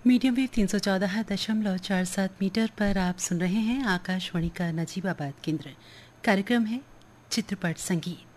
Medium wave 314.47 metre पर आप सुन रहे हैं आकाशवाणी का नजीबाबाद केंद्र। कार्यक्रम है चित्रपट संगीत।